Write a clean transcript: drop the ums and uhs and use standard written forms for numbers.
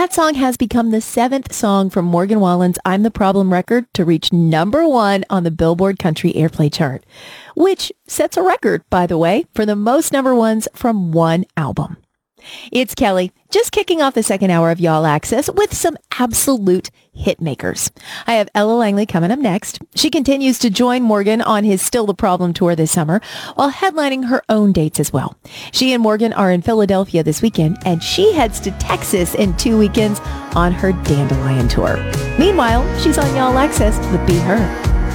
That song has become the 7th song from Morgan Wallen's I'm the Problem record to reach #1 on the Billboard Country Airplay chart, which sets a record, by the way, for the most #1s from one album. It's Kelly, just kicking off the second hour of Y'all Access with some absolute hit makers. I have Ella Langley coming up next. She continues to join Morgan on his Still the Problem tour this summer while headlining her own dates as well. She and Morgan are in Philadelphia this weekend, and she heads to Texas in 2 weekends on her Dandelion tour. Meanwhile, she's on Y'all Access with Be Her.